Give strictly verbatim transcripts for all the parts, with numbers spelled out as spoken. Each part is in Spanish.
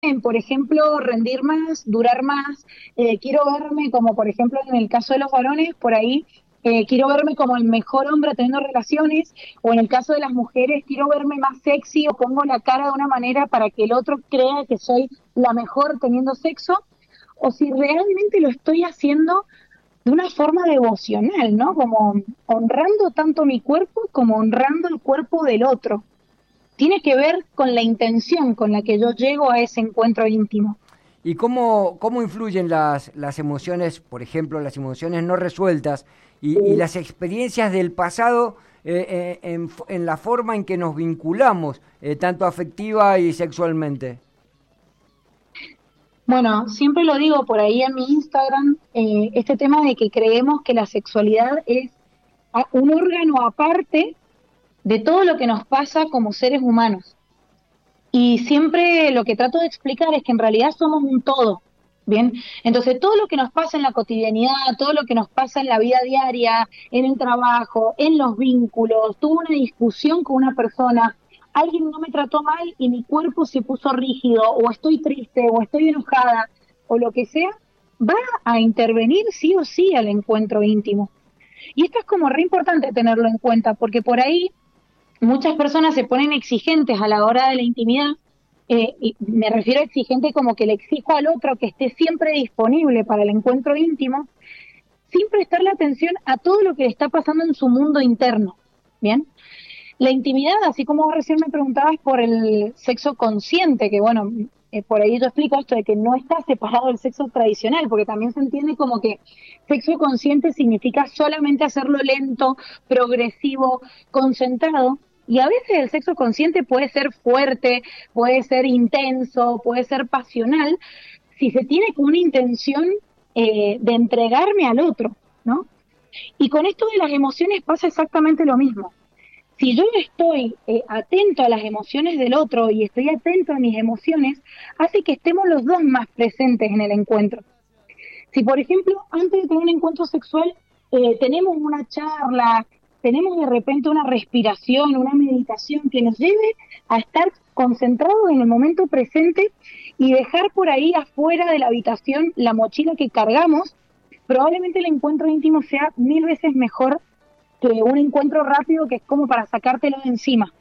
en, por ejemplo, rendir más, durar más, eh, quiero verme como, por ejemplo, en el caso de los varones, por ahí, eh, quiero verme como el mejor hombre teniendo relaciones, o en el caso de las mujeres, quiero verme más sexy o pongo la cara de una manera para que el otro crea que soy la mejor teniendo sexo, o si realmente lo estoy haciendo de una forma devocional, ¿no? Como honrando tanto mi cuerpo como honrando el cuerpo del otro. Tiene que ver con la intención con la que yo llego a ese encuentro íntimo. ¿Y cómo, cómo influyen las, las emociones, por ejemplo, las emociones no resueltas y, y las experiencias del pasado eh, eh, en, en la forma en que nos vinculamos, eh, tanto afectiva y sexualmente? Bueno, siempre lo digo por ahí en mi Instagram, eh, este tema de que creemos que la sexualidad es a- un órgano aparte de todo lo que nos pasa como seres humanos. Y siempre lo que trato de explicar es que en realidad somos un todo, ¿bien? Entonces, todo lo que nos pasa en la cotidianidad, todo lo que nos pasa en la vida diaria, en el trabajo, en los vínculos, tuve una discusión con una persona, alguien no me trató mal y mi cuerpo se puso rígido, o estoy triste, o estoy enojada, o lo que sea, va a intervenir sí o sí al encuentro íntimo. Y esto es como re importante tenerlo en cuenta, porque por ahí muchas personas se ponen exigentes a la hora de la intimidad, eh, y me refiero a exigente como que le exijo al otro que esté siempre disponible para el encuentro íntimo, sin prestarle atención a todo lo que le está pasando en su mundo interno. ¿Bien? La intimidad, así como vos recién me preguntabas por el sexo consciente, que bueno, eh, por ahí yo explico esto de que no está separado del sexo tradicional, porque también se entiende como que sexo consciente significa solamente hacerlo lento, progresivo, concentrado. Y a veces el sexo consciente puede ser fuerte, puede ser intenso, puede ser pasional, si se tiene como una intención eh, de entregarme al otro, ¿no? Y con esto de las emociones pasa exactamente lo mismo. Si yo estoy eh, atento a las emociones del otro y estoy atento a mis emociones, hace que estemos los dos más presentes en el encuentro. Si, por ejemplo, antes de tener un encuentro sexual, eh, tenemos una charla, tenemos de repente una respiración, una meditación que nos lleve a estar concentrados en el momento presente y dejar por ahí afuera de la habitación la mochila que cargamos, probablemente el encuentro íntimo sea mil veces mejor que un encuentro rápido que es como para sacártelo de encima.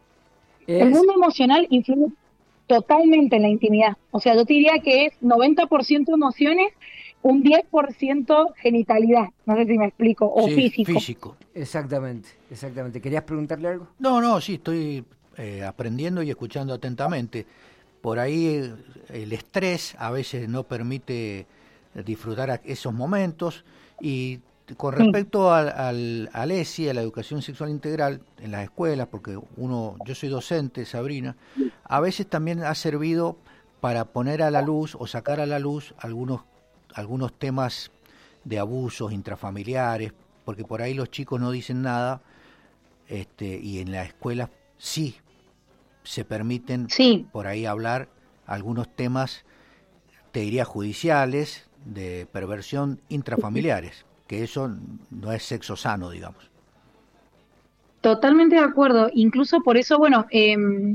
El Es, mundo emocional influye totalmente en la intimidad. O sea, yo te diría que es noventa por ciento emociones, un diez por ciento genitalidad. No sé si me explico, o Sí, físico. físico. exactamente, exactamente. ¿Querías preguntarle algo? No, no, sí, estoy eh, aprendiendo y escuchando atentamente. Por ahí eh, el estrés a veces no permite disfrutar a- esos momentos y con Sí, respecto al, al, al E S I, a la educación sexual integral en las escuelas, porque uno, yo soy docente, Sabrina, a veces también ha servido para poner a la luz o sacar a la luz algunos, algunos temas de abusos intrafamiliares, porque por ahí los chicos no dicen nada, este, y en la escuela sí se permiten sí, por ahí hablar algunos temas, te diría judiciales, de perversión intrafamiliares, que eso no es sexo sano, digamos. totalmente de acuerdo. Incluso por eso, bueno, eh,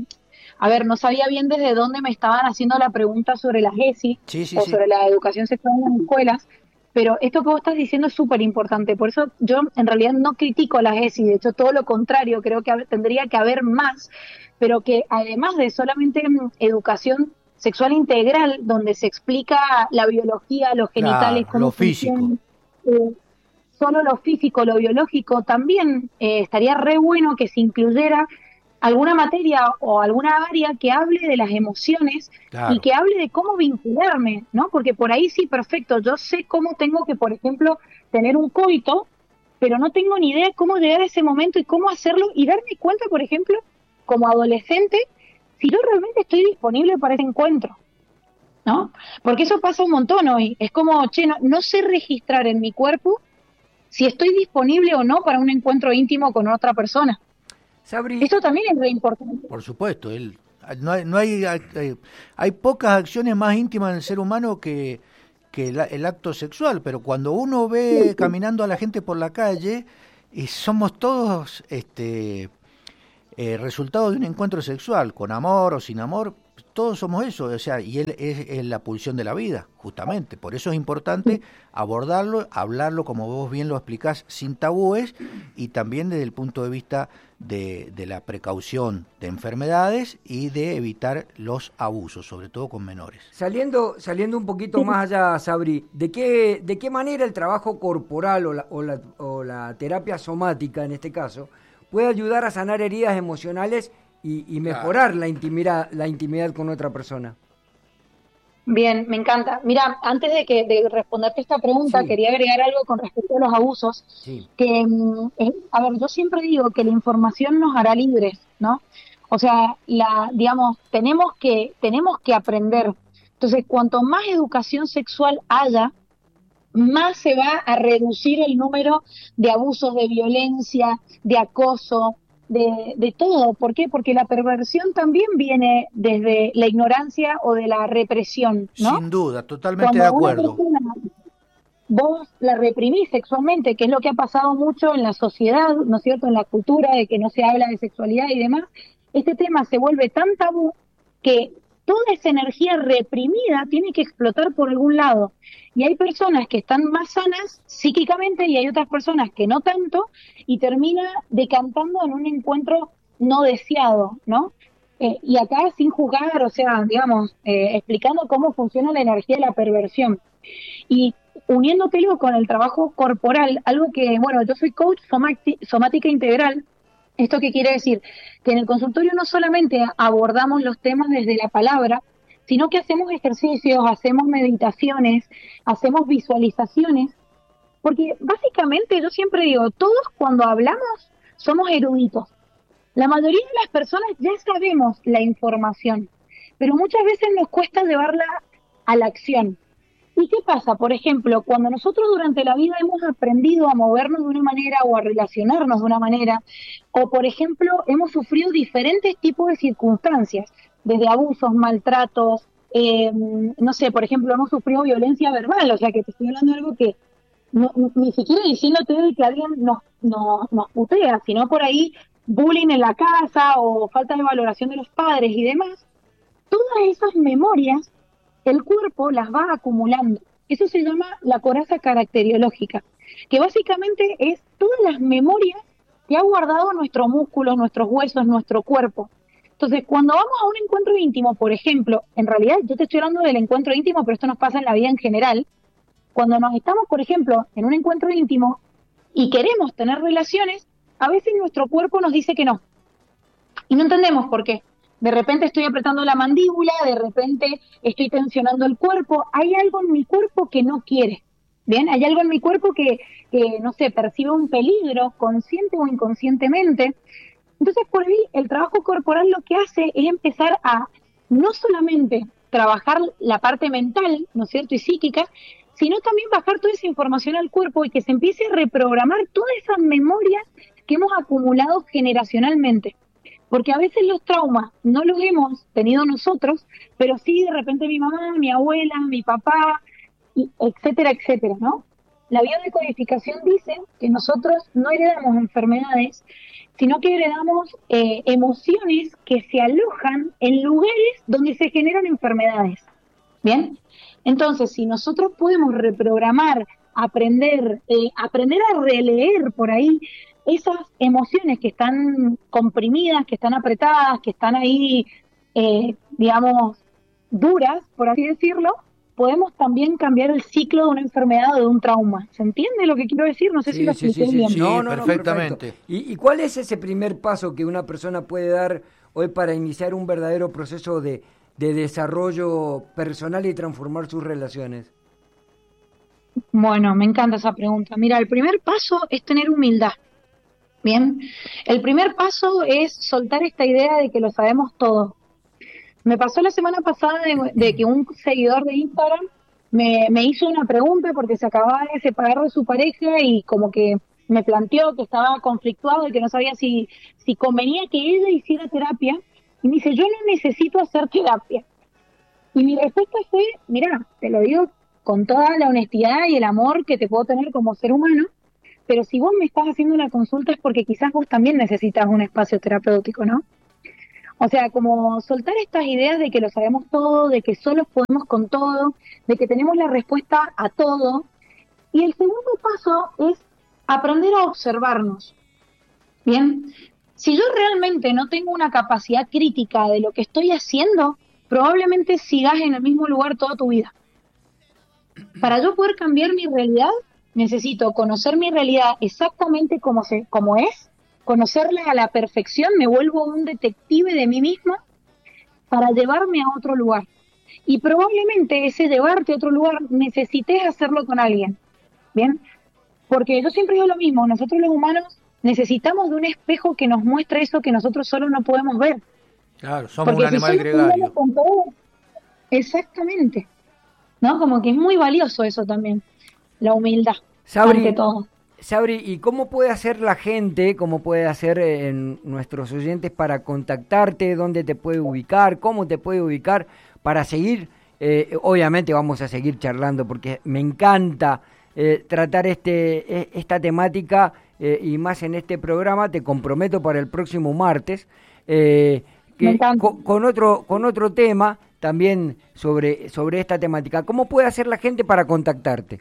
a ver, no sabía bien desde dónde me estaban haciendo la pregunta sobre las E S I Sí, sí, o sí. sobre la educación sexual en las escuelas, pero esto que vos estás diciendo es súper importante. Por eso yo en realidad no critico las E S I, de hecho todo lo contrario, creo que hab- tendría que haber más, pero que además de solamente mm, educación sexual integral, donde se explica la biología, los genitales, Claro, lo cómo físico. funcionan, eh, solo lo físico, lo biológico, también eh, estaría re bueno que se incluyera alguna materia o alguna área que hable de las emociones y Claro. que hable de cómo vincularme, ¿no? Porque por ahí sí, perfecto, yo sé cómo tengo que, por ejemplo, tener un coito, pero no tengo ni idea cómo llegar a ese momento y cómo hacerlo y darme cuenta, por ejemplo, como adolescente, si yo realmente estoy disponible para ese encuentro, ¿no? Porque eso pasa un montón hoy. Es como, che, no, no sé registrar en mi cuerpo si estoy disponible o no para un encuentro íntimo con otra persona. Sabri, Esto también es re importante. Por supuesto, él, no hay, no hay, hay, hay pocas acciones más íntimas del ser humano que, que el, el acto sexual, pero cuando uno ve caminando a la gente por la calle, y somos todos este, eh, resultado de un encuentro sexual, con amor o sin amor, todos somos eso, o sea, y él es, es la pulsión de la vida, justamente. Por eso es importante abordarlo, hablarlo, como vos bien lo explicás, sin tabúes, y también desde el punto de vista de, de la precaución de enfermedades y de evitar los abusos, sobre todo con menores. Saliendo, saliendo un poquito más allá, Sabri, ¿de qué, de qué manera el trabajo corporal o la, o la, o la terapia somática, en este caso, puede ayudar a sanar heridas emocionales y, y mejorar claro. la intimidad, la intimidad con otra persona? Bien, me encanta. Mira, antes de que de responderte esta pregunta, sí. quería agregar algo con respecto a los abusos. Sí. Que, eh, a ver, yo siempre digo que la información nos hará libres, ¿no? O sea, la, digamos, tenemos que, tenemos que aprender. Entonces, cuanto más educación sexual haya, más se va a reducir el número de abusos, de violencia, de acoso, de, de todo. ¿Por qué? Porque la perversión también viene desde la ignorancia o de la represión, ¿no? Sin duda, totalmente Cuando de acuerdo. Persona, vos la reprimís sexualmente, que es lo que ha pasado mucho en la sociedad, ¿no es cierto?, en la cultura, de que no se habla de sexualidad y demás. Este tema se vuelve tan tabú que toda esa energía reprimida tiene que explotar por algún lado. Y hay personas que están más sanas psíquicamente y hay otras personas que no tanto, y termina decantando en un encuentro no deseado, ¿no? Eh, y acá sin juzgar, o sea, digamos, eh, explicando cómo funciona la energía de la perversión. Y uniéndotelo con el trabajo corporal, algo que, bueno, yo soy coach somati- somática integral. ¿Esto qué quiere decir? Que en el consultorio no solamente abordamos los temas desde la palabra, sino que hacemos ejercicios, hacemos meditaciones, hacemos visualizaciones, porque básicamente yo siempre digo, todos cuando hablamos somos eruditos. La mayoría de las personas ya sabemos la información, pero muchas veces nos cuesta llevarla a la acción. ¿Y qué pasa? Por ejemplo, cuando nosotros durante la vida hemos aprendido a movernos de una manera o a relacionarnos de una manera, o por ejemplo, hemos sufrido diferentes tipos de circunstancias, desde abusos, maltratos, eh, no sé, por ejemplo, hemos sufrido violencia verbal, o sea que te estoy hablando de algo que no, ni siquiera diciéndote que alguien nos, nos, nos putea, sino por ahí bullying en la casa o falta de valoración de los padres y demás. Todas esas memorias el cuerpo las va acumulando. Eso se llama la coraza caracteriológica, que básicamente es todas las memorias que ha guardado nuestros músculos, nuestros huesos, nuestro cuerpo. Entonces, cuando vamos a un encuentro íntimo, por ejemplo, en realidad yo te estoy hablando del encuentro íntimo, pero esto nos pasa en la vida en general. Cuando nos estamos, por ejemplo, en un encuentro íntimo y queremos tener relaciones, a veces nuestro cuerpo nos dice que no. Y no entendemos por qué. De repente estoy apretando la mandíbula, de repente estoy tensionando el cuerpo. Hay algo en mi cuerpo que no quiere. Bien, hay algo en mi cuerpo que, que, no sé, percibe un peligro, consciente o inconscientemente. Entonces, por ahí, el trabajo corporal lo que hace es empezar a no solamente trabajar la parte mental, ¿no es cierto?, y psíquica, sino también bajar toda esa información al cuerpo y que se empiece a reprogramar todas esas memorias que hemos acumulado generacionalmente. Porque a veces los traumas no los hemos tenido nosotros, pero sí de repente mi mamá, mi abuela, mi papá, y etcétera, etcétera, ¿no? La biodecodificación dice que nosotros no heredamos enfermedades, sino que heredamos eh, emociones que se alojan en lugares donde se generan enfermedades. ¿Bien? Entonces, si nosotros podemos reprogramar, aprender, eh, aprender a releer por ahí esas emociones que están comprimidas, que están apretadas, que están ahí, eh, digamos, duras, por así decirlo, podemos también cambiar el ciclo de una enfermedad o de un trauma. ¿Se entiende lo que quiero decir? No sé sí, si lo sí, expliqué sí, sí, bien. Sí, no, no, perfectamente. No, ¿Y, ¿Y cuál es ese primer paso que una persona puede dar hoy para iniciar un verdadero proceso de, de desarrollo personal y transformar sus relaciones? Bueno, me encanta esa pregunta. Mira, el primer paso es tener humildad. Bien, el primer paso es soltar esta idea de que lo sabemos todo. Me pasó la semana pasada de, de que un seguidor de Instagram me, me hizo una pregunta porque se acababa de separar de su pareja y como que me planteó que estaba conflictuado y que no sabía si, si convenía que ella hiciera terapia. Y me dice, yo no necesito hacer terapia. Y mi respuesta fue, mira, te lo digo con toda la honestidad y el amor que te puedo tener como ser humano, pero si vos me estás haciendo una consulta es porque quizás vos también necesitas un espacio terapéutico, ¿no? O sea, como soltar estas ideas de que lo sabemos todo, de que solos podemos con todo, de que tenemos la respuesta a todo. Y el segundo paso es aprender a observarnos. Bien, si yo realmente no tengo una capacidad crítica de lo que estoy haciendo, probablemente sigas en el mismo lugar toda tu vida. Para yo poder cambiar mi realidad, necesito conocer mi realidad exactamente como, se, como es, conocerla a la perfección, me vuelvo un detective de mí misma para llevarme a otro lugar. Y probablemente ese llevarte a otro lugar necesites hacerlo con alguien. ¿Bien? Porque yo siempre digo lo mismo, nosotros los humanos necesitamos de un espejo que nos muestre eso que nosotros solos no podemos ver. Claro, somos Porque un si animal gregario. Con todo, exactamente. ¿No? Como que es muy valioso eso también, la humildad, Sabri, ante todo. Sabri, ¿y cómo puede hacer la gente, cómo puede hacer eh, nuestros oyentes para contactarte? ¿Dónde te puede ubicar? ¿Cómo te puede ubicar para seguir? Eh, obviamente vamos a seguir charlando porque me encanta eh, tratar este esta temática eh, y más en este programa. Te comprometo para el próximo martes eh, que, con, con otro con otro tema también sobre, sobre esta temática. ¿Cómo puede hacer la gente para contactarte?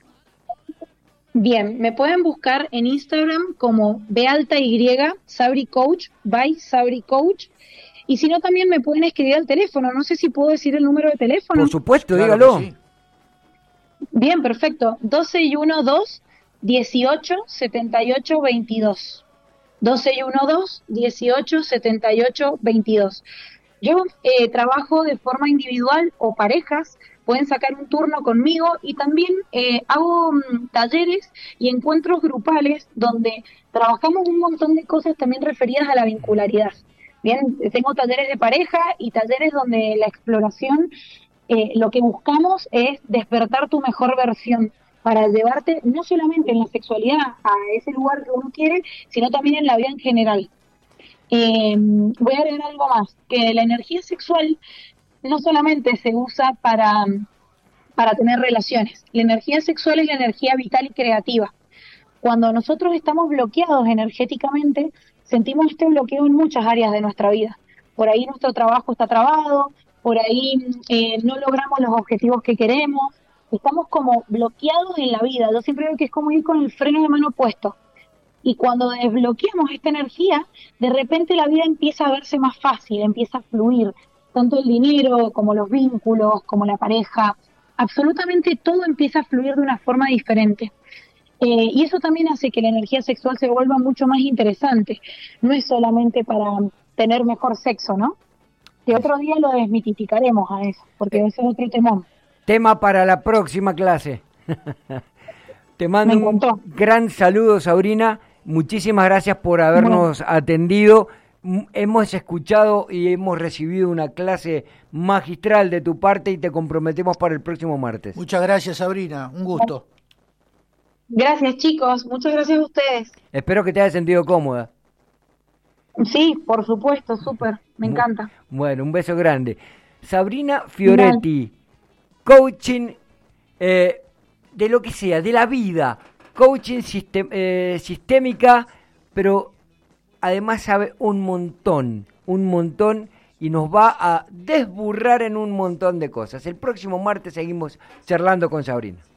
Bien, me pueden buscar en Instagram como B alta Y, Sabri Coach, by Sabri Coach. Y si no, también me pueden escribir al teléfono. No sé si puedo decir el número de teléfono. Por supuesto, claro, dígalo. sí. Bien, perfecto. doce y doce, dieciocho, setenta y ocho, veintidós. doce y doce, dieciocho, setenta y ocho, veintidós. Yo eh, trabajo de forma individual o parejas, pueden sacar un turno conmigo y también eh, hago um, talleres y encuentros grupales donde trabajamos un montón de cosas también referidas a la vincularidad. Bien, tengo talleres de pareja y talleres donde la exploración, eh, lo que buscamos es despertar tu mejor versión para llevarte no solamente en la sexualidad a ese lugar que uno quiere, sino también en la vida en general. Eh, voy a agregar algo más, que la energía sexual no solamente se usa para, para tener relaciones, la energía sexual es la energía vital y creativa. Cuando nosotros estamos bloqueados energéticamente, sentimos este bloqueo en muchas áreas de nuestra vida. Por ahí nuestro trabajo está trabado, por ahí eh, no logramos los objetivos que queremos, estamos como bloqueados en la vida. Yo siempre digo que es como ir con el freno de mano puesto. Y cuando desbloqueamos esta energía, de repente la vida empieza a verse más fácil, empieza a fluir. Tanto el dinero, como los vínculos, como la pareja, absolutamente todo empieza a fluir de una forma diferente. Eh, y eso también hace que la energía sexual se vuelva mucho más interesante. No es solamente para tener mejor sexo, ¿no? Que otro día lo desmitificaremos a eso, porque ese es otro temón. Tema para la próxima clase. Te mando un gran saludo, Sabrina. Muchísimas gracias por habernos bueno. atendido. Hemos escuchado y hemos recibido una clase magistral de tu parte y te comprometemos para el próximo martes. Muchas gracias, Sabrina. Un gusto. Gracias, chicos. Muchas gracias a ustedes. Espero que te hayas sentido cómoda. Sí, por supuesto, súper. Me encanta. Bueno, un beso grande. Sabrina Fioretti, coaching eh, de lo que sea, de la vida. Coaching sistem, eh, sistémica, pero además sabe un montón, un montón y nos va a desburrar en un montón de cosas. El próximo martes seguimos charlando con Sabrina.